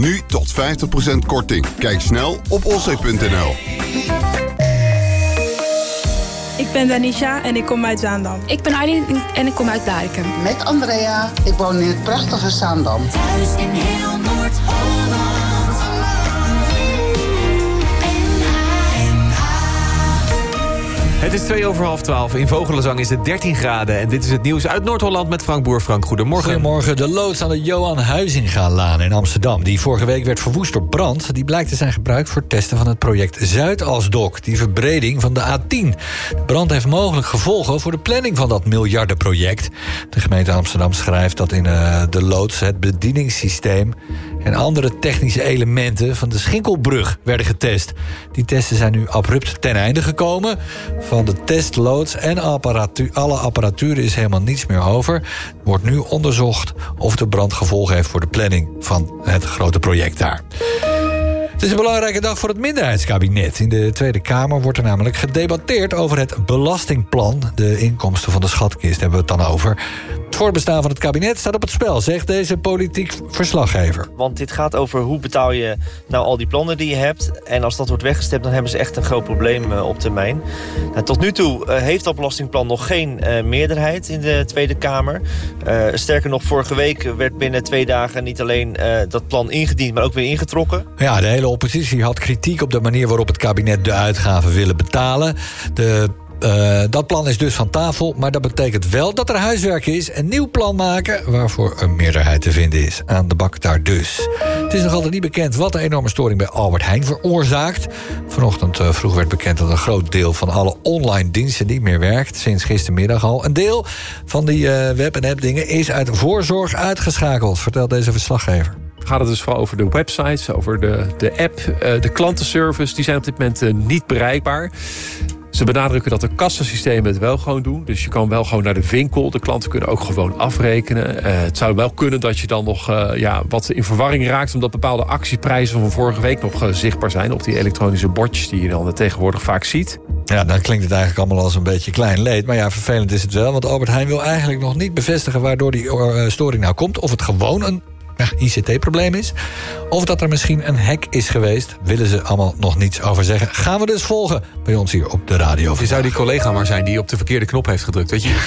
Nu tot 50% korting. Kijk snel op olzee.nl. Ik ben Danisha en ik kom uit Zaandam. Ik ben Arlene en ik kom uit Blarikum. Met Andrea, ik woon in het prachtige Zaandam. Thuis in heel Noord-Holland. Het is 12:02. In Vogelenzang is het 13 graden. En dit is het nieuws uit Noord-Holland met Frank Boer. Frank, goedemorgen. Goedemorgen. De loods aan de Johan Huizingalaan in Amsterdam, die vorige week werd verwoest door brand, die blijkt te zijn gebruikt voor testen van het project Zuidasdok, die verbreding van de A10. De brand heeft mogelijk gevolgen voor de planning van dat miljardenproject. De gemeente Amsterdam schrijft dat in de loods het bedieningssysteem en andere technische elementen van de Schinkelbrug werden getest. Die testen zijn nu abrupt ten einde gekomen. Van de testloods en alle apparatuur is helemaal niets meer over. Er wordt nu onderzocht of de brand gevolgen heeft voor de planning van het grote project daar. Het is een belangrijke dag voor het minderheidskabinet. In de Tweede Kamer wordt er namelijk gedebatteerd over het belastingplan. De inkomsten van de schatkist hebben we het dan over. Het voortbestaan van het kabinet staat op het spel, zegt deze politiek verslaggever. Want dit gaat over hoe betaal je nou al die plannen die je hebt. En als dat wordt weggestemd, dan hebben ze echt een groot probleem op termijn. Nou, tot nu toe heeft dat belastingplan nog geen meerderheid in de Tweede Kamer. Sterker nog, vorige week werd binnen 2 dagen niet alleen dat plan ingediend, maar ook weer ingetrokken. Ja, de hele oppositie had kritiek op de manier waarop het kabinet de uitgaven willen betalen. Dat plan is dus van tafel, maar dat betekent wel dat er huiswerk is. Een nieuw plan maken waarvoor een meerderheid te vinden is. Aan de bak daar dus. Het is nog altijd niet bekend wat de enorme storing bij Albert Heijn veroorzaakt. Vanochtend vroeg werd bekend dat een groot deel van alle online diensten niet meer werkt. Sinds gistermiddag al. Een deel van die web- en app-dingen is uit voorzorg uitgeschakeld, vertelt deze verslaggever. Gaat het dus vooral over de websites, over de app, de klantenservice. Die zijn op dit moment niet bereikbaar. Ze benadrukken dat de kassasystemen het wel gewoon doen. Dus je kan wel gewoon naar de winkel. De klanten kunnen ook gewoon afrekenen. Het zou wel kunnen dat je dan nog wat in verwarring raakt, omdat bepaalde actieprijzen van vorige week nog zichtbaar zijn op die elektronische bordjes die je dan tegenwoordig vaak ziet. Ja, dan klinkt het eigenlijk allemaal als een beetje klein leed. Maar ja, vervelend is het wel. Want Albert Heijn wil eigenlijk nog niet bevestigen waardoor die storing nou komt. Of het gewoon een ICT-probleem is. Of dat er misschien een hack is geweest, willen ze allemaal nog niets over zeggen. Gaan we dus volgen bij ons hier op de radio. Je zou die collega maar zijn die op de verkeerde knop heeft gedrukt. Weet je?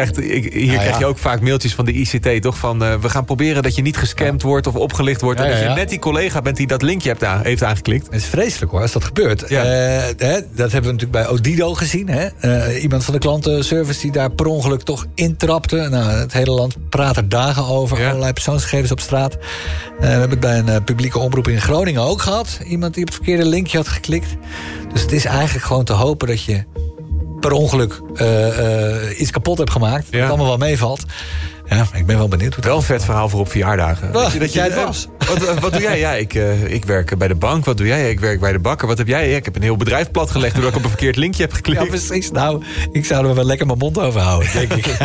Krijg je ook vaak mailtjes van de ICT, toch? Van we gaan proberen dat je niet gescamd wordt of opgelicht wordt. En dat je net die collega bent die dat linkje heeft aangeklikt. Het is vreselijk hoor, als dat gebeurt. Ja. Dat hebben we natuurlijk bij Odido gezien. Iemand van de klantenservice die daar per ongeluk toch intrapte. Nou, het hele land praat er dagen over. Allerlei persoonsgegevens op straat. We hebben het bij een publieke omroep in Groningen ook gehad. Iemand die op het verkeerde linkje had geklikt. Dus het is eigenlijk gewoon te hopen dat je per ongeluk iets kapot hebt gemaakt. Dat het allemaal wel meevalt. Ja, ik ben wel benieuwd. Wel een vet verhaal voor op verjaardagen. Dat jij het was. Wat doe jij? Ja, ik werk bij de bank. Wat doe jij? Ik werk bij de bakker. Wat heb jij? Ja, ik heb een heel bedrijf platgelegd doordat ik op een verkeerd linkje heb geklikt. Ja, precies. Nou, ik zou er wel lekker mijn mond over houden, denk ik.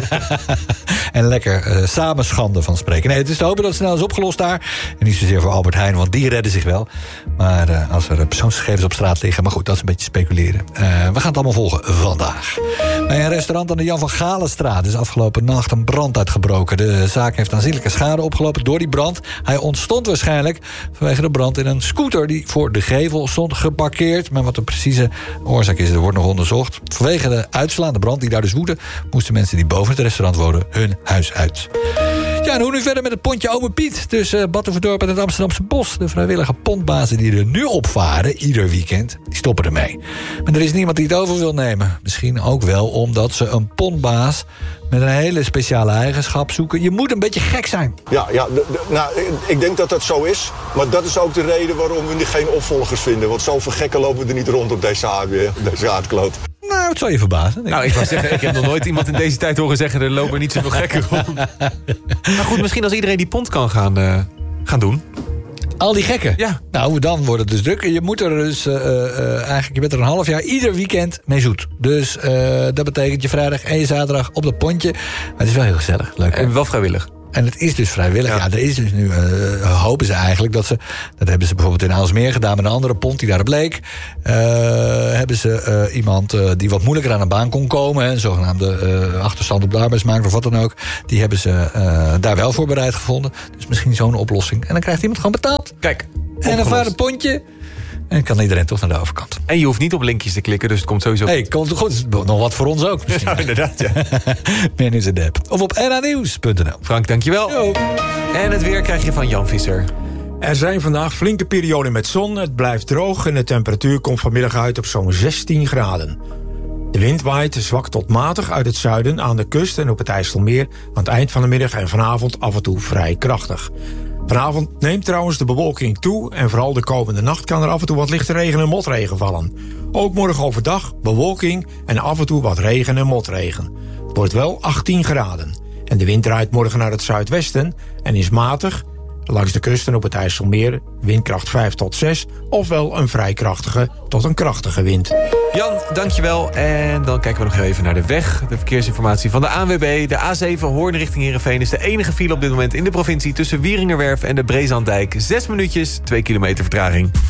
En lekker samen schande van spreken. Nee, het is te hopen dat het snel is opgelost daar. En niet zozeer voor Albert Heijn, want die redden zich wel. Maar als er persoonsgegevens op straat liggen... Maar goed, dat is een beetje speculeren. We gaan het allemaal volgen vandaag. Bij een restaurant aan de Jan van Galenstraat is afgelopen nacht een brand uitgebroken. De zaak heeft aanzienlijke schade opgelopen door die brand. Hij ontstond waarschijnlijk vanwege de brand in een scooter die voor de gevel stond geparkeerd. Maar wat de precieze oorzaak is, er wordt nog onderzocht. Vanwege de uitslaande brand die daar dus woedde, moesten mensen die boven het restaurant wonen hun huis uit. Ja, en hoe nu verder met het pontje Ome Piet tussen Batuverdorp en het Amsterdamse Bos? De vrijwillige pontbazen die er nu opvaren, ieder weekend, die stoppen ermee. Maar er is niemand die het over wil nemen. Misschien ook wel omdat ze een pontbaas met een hele speciale eigenschap zoeken. Je moet een beetje gek zijn. Ja, ik denk dat dat zo is. Maar dat is ook de reden waarom we geen opvolgers vinden. Want zoveel gekken lopen er niet rond op deze aardkloot. Nou, het zal je verbazen. Nou, ik wou zeggen, ik heb nog nooit iemand in deze tijd horen zeggen... er lopen niet zoveel gekken rond. Maar goed, misschien als iedereen die pont kan gaan doen. Al die gekken? Ja. Nou, dan wordt het dus druk. Je moet er dus eigenlijk, je bent er een half jaar ieder weekend mee zoet. Dus dat betekent je vrijdag en je zaterdag op dat pontje. Maar het is wel heel gezellig. Leuk. En wel vrijwillig? En het is dus vrijwillig. Ja, er is dus nu, hopen ze eigenlijk dat hebben ze bijvoorbeeld in Aalsmeer gedaan met een andere pont die daarop leek. Hebben ze iemand die wat moeilijker aan een baan kon komen, een zogenaamde achterstand op de arbeidsmarkt of wat dan ook, die hebben ze daar wel voor bereid gevonden. Dus misschien zo'n oplossing. En dan krijgt iemand gewoon betaald. Kijk, en dan vaart een pontje. En kan iedereen toch naar de overkant. En je hoeft niet op linkjes te klikken, dus het komt sowieso... Komt goed. Nog wat voor ons ook. Ja, inderdaad, ja. Meer nieuws in de app. Of op NAnieuws.nl. Frank, dankjewel. Yo. En het weer krijg je van Jan Visser. Er zijn vandaag flinke perioden met zon. Het blijft droog en de temperatuur komt vanmiddag uit op zo'n 16 graden. De wind waait zwak tot matig uit het zuiden aan de kust en op het IJsselmeer. Aan het eind van de middag en vanavond af en toe vrij krachtig. Vanavond neemt trouwens de bewolking toe en vooral de komende nacht kan er af en toe wat lichte regen en motregen vallen. Ook morgen overdag bewolking en af en toe wat regen en motregen. Het wordt wel 18 graden. En de wind draait morgen naar het zuidwesten en is matig. Langs de kusten op het IJsselmeer windkracht 5 tot 6... ofwel een vrij krachtige tot een krachtige wind. Jan, dankjewel. En dan kijken we nog even naar de weg. De verkeersinformatie van de ANWB. De A7 Hoorn richting Heerenveen is de enige file op dit moment in de provincie... tussen Wieringerwerf en de Brezandijk. 6 minuutjes, 2 kilometer vertraging.